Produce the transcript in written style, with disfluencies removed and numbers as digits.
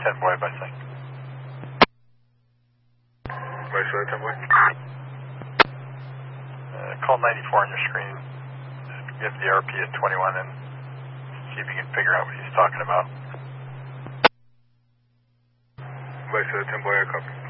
10 boy by sync. Vice 10 boy. Call 94 on your screen. Give the RP at 21 and see if you can figure out what he's talking about. Vice 10 boy, I copy.